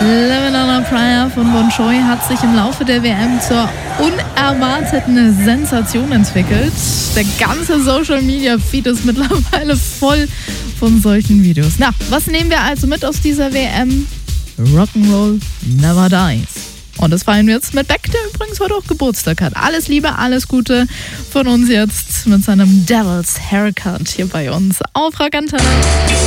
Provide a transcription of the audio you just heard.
Living on a Prayer von Bon Jovi hat sich im Laufe der WM zur unerwarteten Sensation entwickelt. Der ganze Social-Media-Feed ist mittlerweile voll von solchen Videos. Na, was nehmen wir also mit aus dieser WM? Rock'n'Roll never dies. Und das feiern wir jetzt mit Beck, der übrigens heute auch Geburtstag hat. Alles Liebe, alles Gute von uns jetzt mit seinem Devil's Haircut hier bei uns auf Rock Antenne.